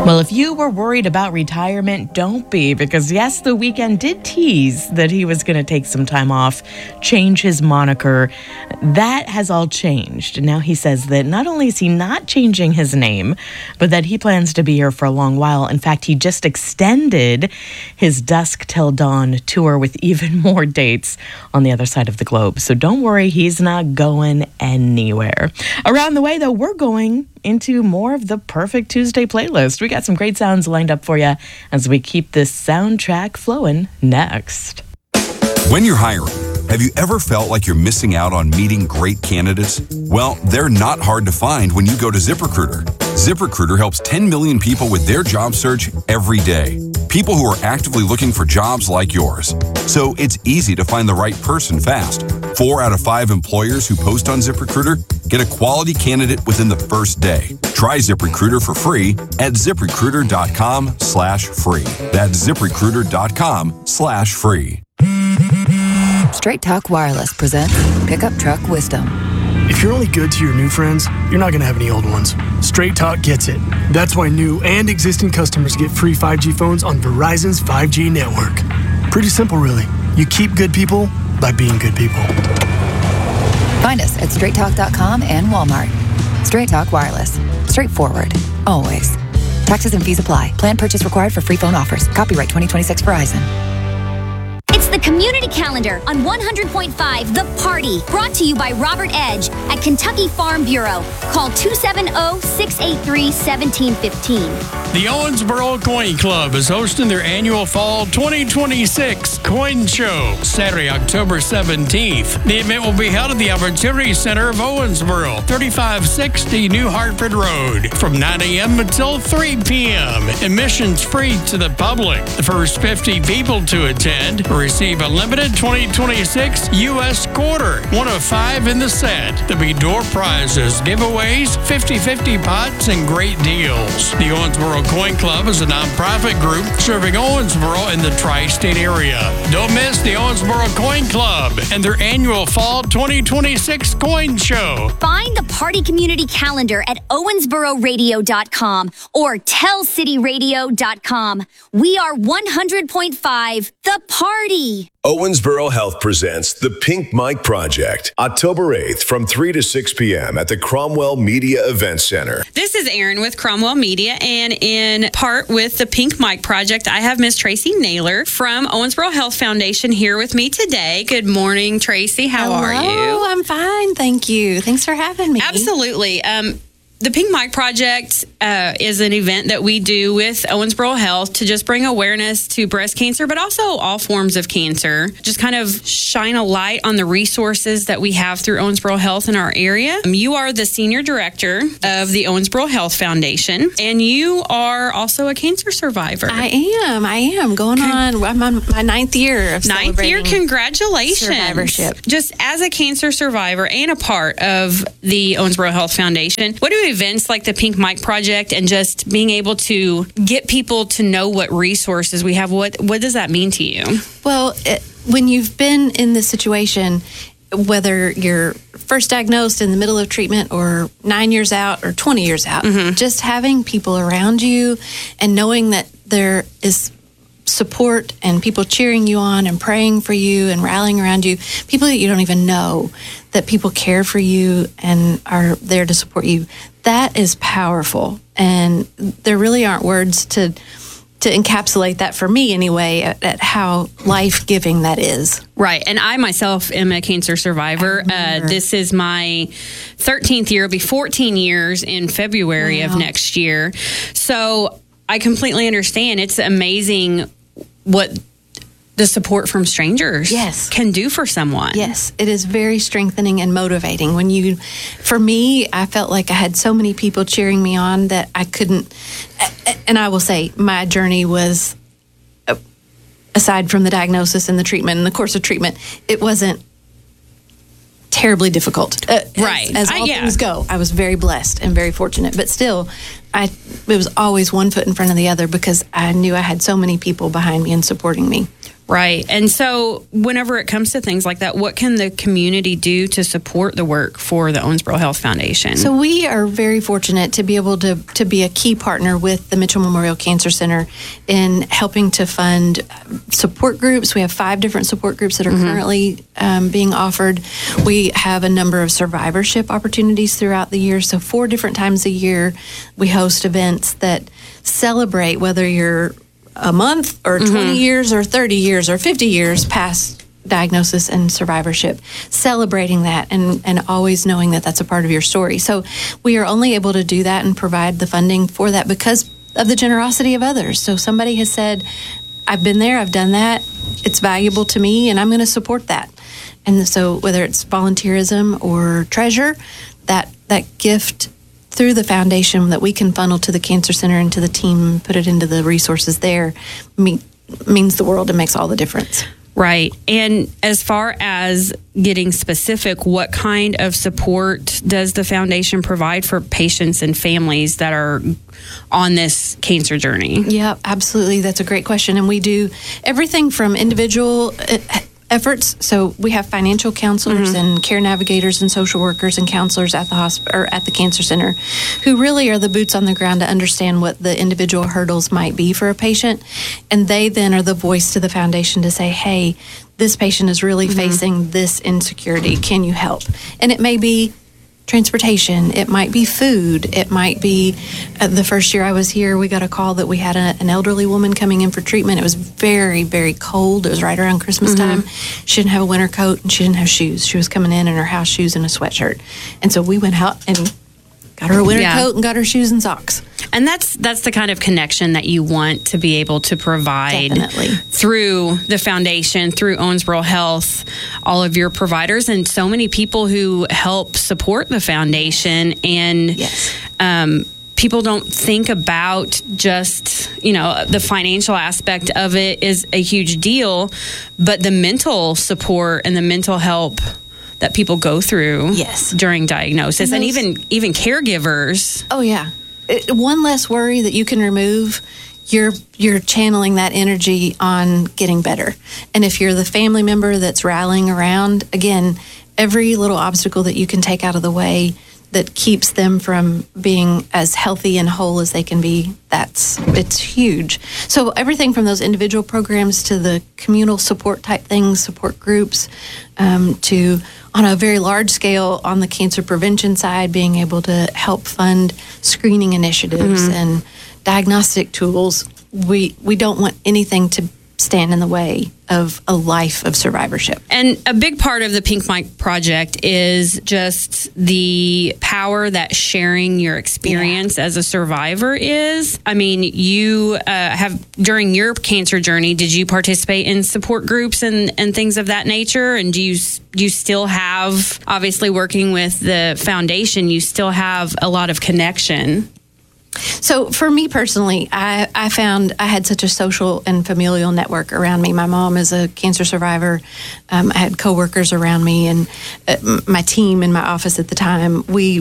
Well, if you were worried about retirement, don't be, because yes, The Weeknd did tease that he was going to take some time off, change his moniker. That has all changed. Now he says that not only is he not changing his name, but that he plans to be here for a long while. In fact, he just extended his Dusk Till Dawn tour with even more dates on the other side of the globe. So don't worry, he's not going anywhere. Around the way, though, we're going into more of the Perfect Tuesday playlist. We got some great sounds lined up for you as we keep this soundtrack flowing next. When you're hiring, have you ever felt like you're missing out on meeting great candidates? Well, they're not hard to find when you go to ZipRecruiter. ZipRecruiter helps 10 million people with their job search every day. People who are actively looking for jobs like yours. So it's easy to find the right person fast. 4 out of 5 employers who post on ZipRecruiter get a quality candidate within the first day. Try ZipRecruiter for free at ZipRecruiter.com/free. That's ZipRecruiter.com/free. Straight Talk Wireless presents Pickup Truck Wisdom. If you're only good to your new friends, you're not going to have any old ones. Straight Talk gets it. That's why new and existing customers get free 5G phones on Verizon's 5G network. Pretty simple, really. You keep good people by being good people. Find us at straighttalk.com and Walmart. Straight Talk Wireless. Straightforward. Always. Taxes and fees apply. Plan purchase required for free phone offers. Copyright 2026 Verizon. It's the Community Calendar on 100.5 The Party, brought to you by Robert Edge at Kentucky Farm Bureau. Call 270-683-1715. The Owensboro Coin Club is hosting their annual Fall 2026 Coin Show, Saturday, October 17th. The event will be held at the Opportunity Center of Owensboro, 3560 New Hartford Road, from 9 a.m. until 3 p.m. Admission's free to the public. The first 50 people to attend receive a limited 2026 U.S. quarter, one of 5 in the set. There'll be door prizes, giveaways, 50-50 pots, and great deals. The Owensboro Coin Club is a nonprofit group serving Owensboro and the tri-state area. Don't miss the Owensboro Coin Club and their annual Fall 2026 Coin Show. Find the Party Community Calendar at owensbororadio.com or tellcityradio.com. We are 100.5 The Party. Owensboro Health presents the Pink Mike Project, October 8th from 3 to 6 p.m. at the Cromwell Media Event Center. This is Erin with Cromwell Media, and in part with the Pink Mike Project, I have Miss Tracy Naylor from Owensboro Health Foundation here with me today. Good morning, Tracy. How are you? Oh, I'm fine. Thank you. Thanks for having me. Absolutely. The Pink Mike Project is an event that we do with Owensboro Health to just bring awareness to breast cancer, but also all forms of cancer. Just kind of shine a light on the resources that we have through Owensboro Health in our area. You are the Senior Director of the Owensboro Health Foundation, and you are also a cancer survivor. I am. I'm on my 9th year of celebrating Congratulations. Survivorship. Just as a cancer survivor and a part of the Owensboro Health Foundation, what do events like the Pink Mike Project and just being able to get people to know what resources we have, what does that mean to you? Well, when you've been in this situation, whether you're first diagnosed in the middle of treatment or 9 years out or 20 years out, just having people around you and knowing that there is support and people cheering you on and praying for you and rallying around you, people that you don't even know, that people care for you and are there to support you. That is powerful. And there really aren't words to encapsulate that for me anyway, at how life-giving that is. Right. And I myself am a cancer survivor. This is my 13th year. It'll be 14 years in February of next year. So I completely understand. It's amazing what the support from strangers can do for someone. Yes, it is very strengthening and motivating. For me, I felt like I had so many people cheering me on that I couldn't, and I will say my journey was, aside from the diagnosis and the treatment and the course of treatment, it wasn't terribly difficult. Right. As all things go, I was very blessed and very fortunate, but still, it was always one foot in front of the other because I knew I had so many people behind me and supporting me. Right. And so whenever it comes to things like that, what can the community do to support the work for the Owensboro Health Foundation? So we are very fortunate to be able to be a key partner with the Mitchell Memorial Cancer Center in helping to fund support groups. We have 5 different support groups that are currently being offered. We have a number of survivorship opportunities throughout the year. So 4 different times a year, we host events that celebrate whether you're a month or 20 years or 30 years or 50 years past diagnosis and survivorship, celebrating that and always knowing that that's a part of your story. So we are only able to do that and provide the funding for that because of the generosity of others. So somebody has said, I've been there, I've done that, it's valuable to me, and I'm going to support that. And so whether it's volunteerism or treasure, that gift through the foundation that we can funnel to the Cancer Center and to the team, put it into the resources there, means the world and makes all the difference. Right. And as far as getting specific, what kind of support does the foundation provide for patients and families that are on this cancer journey? Yeah, absolutely. That's a great question. And we do everything from individual efforts. So we have financial counselors and care navigators and social workers and counselors at the hospital or at the Cancer Center who really are the boots on the ground to understand what the individual hurdles might be for a patient. And they then are the voice to the foundation to say, hey, this patient is really facing this insecurity. Can you help? And it may be transportation, it might be food, it might be the first year I was here, we got a call that we had an elderly woman coming in for treatment. It was very, very cold. It was right around Christmas time. She didn't have a winter coat and she didn't have shoes. She was coming in her house shoes and a sweatshirt. And so we went out and got her a winter coat and got her shoes and socks. And that's the kind of connection that you want to be able to provide through the foundation, through Owensboro Health, all of your providers, and so many people who help support the foundation. And people don't think about just, the financial aspect of it is a huge deal, but the mental support and the mental help that people go through during diagnosis and even caregivers. Oh, yeah. One less worry that you can remove, you're channeling that energy on getting better. And if you're the family member that's rallying around, again, every little obstacle that you can take out of the way that keeps them from being as healthy and whole as they can be, it's huge. So everything from those individual programs to the communal support type things, support groups, to on a very large scale on the cancer prevention side, being able to help fund screening initiatives and diagnostic tools. We don't want anything to stand in the way of a life of survivorship. And a big part of the Pink Mike Project is just the power that sharing your experience as a survivor is. I mean, you have, during your cancer journey, did you participate in support groups and things of that nature? And do you still have, obviously working with the foundation, you still have a lot of connection? So for me personally, I found I had such a social and familial network around me. My mom is a cancer survivor. I had coworkers around me, and my team in my office at the time.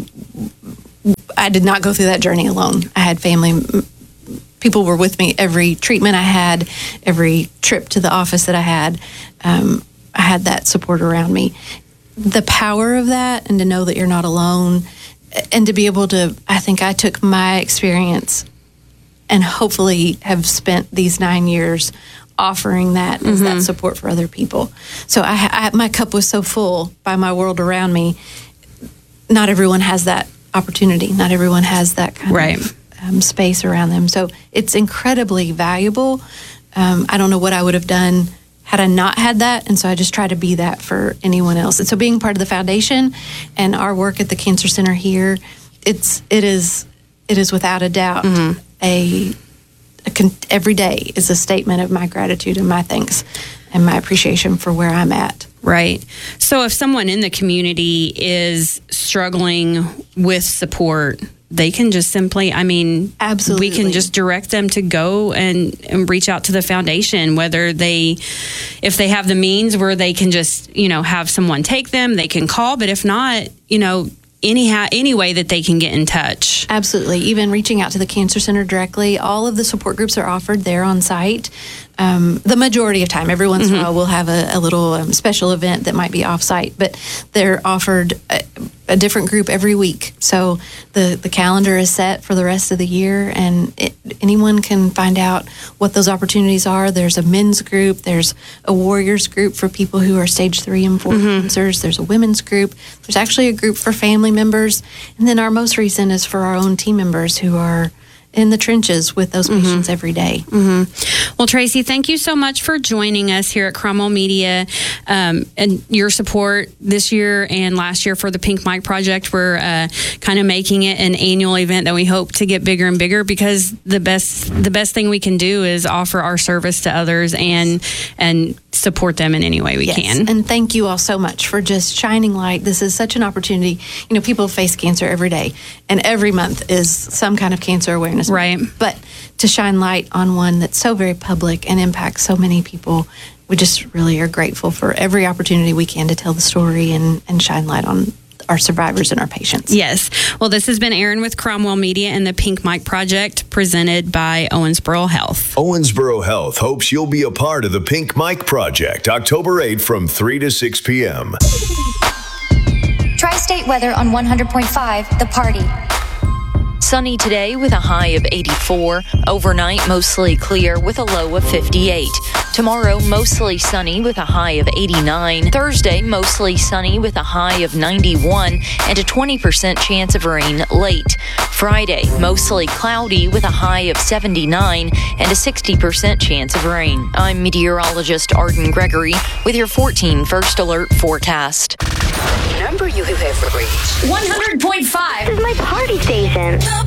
I did not go through that journey alone. I had family. People were with me every treatment I had, every trip to the office that I had. I had that support around me. The power of that, and to know that you're not alone. And to be able to, I think I took my experience and hopefully have spent these 9 years offering that as that support for other people. So my cup was so full by my world around me. Not everyone has that opportunity. Not everyone has that kind of space around them. So it's incredibly valuable. I don't know what I would have done had I not had that, and so I just try to be that for anyone else. And so being part of the foundation and our work at the Cancer Center here, it is without a doubt every day is a statement of my gratitude and my thanks and my appreciation for where I'm at. Right. So if someone in the community is struggling with support, they can just simply, absolutely, we can just direct them to go and reach out to the foundation, whether if they have the means where they can just, have someone take them, they can call. But if not, any way that they can get in touch. Absolutely. Even reaching out to the Cancer Center directly. All of the support groups are offered there on site. The majority of time, every once in a while, we'll have a little special event that might be off-site, but they're offered a different group every week. So the calendar is set for the rest of the year, and anyone can find out what those opportunities are. There's a men's group. There's a warriors group for people who are stage 3 and 4 cancers. There's a women's group. There's actually a group for family members. And then our most recent is for our own team members who are in the trenches with those patients every day. Well, Tracy, thank you so much for joining us here at Cromwell Media, and your support this year and last year for the Pink Mike Project. We're kind of making it an annual event that we hope to get bigger and bigger, because the best thing we can do is offer our service to others and support them in any way we can. And thank you all so much for just shining light. This is such an opportunity. You know, people face cancer every day, and every month is some kind of cancer awareness. Right. But to shine light on one that's so very public and impacts so many people, we just really are grateful for every opportunity we can to tell the story and shine light on our survivors and our patients. Yes. Well, this has been Erin with Cromwell Media and the Pink Mike Project, presented by Owensboro Health. Owensboro Health hopes you'll be a part of the Pink Mike Project, October 8th from 3 to 6 p.m. Tri-State weather on 100.5 The Party. Sunny today with a high of 84. Overnight, mostly clear with a low of 58. Tomorrow, mostly sunny with a high of 89. Thursday, mostly sunny with a high of 91 and a 20% chance of rain late. Friday, mostly cloudy with a high of 79 and a 60% chance of rain. I'm meteorologist Arden Gregory with your 14 First Alert forecast. Number you have ever reached. 100.5 This is my party station.